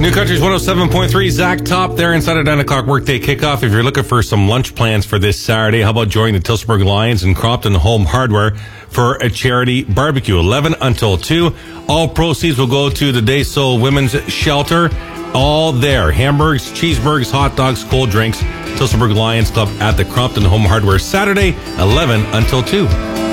New Country's 107.3, Zach Top there inside a 9 o'clock workday kickoff. If you're looking for some lunch plans for this Saturday, how about joining the Tillsonburg Lions and Crompton Home Hardware for a charity barbecue, 11 until 2. All proceeds will go to the Day Soul Women's Shelter. All there. Hamburgers, cheeseburgers, hot dogs, cold drinks. Tillsonburg Lions Club at the Crompton Home Hardware, Saturday, 11 until 2.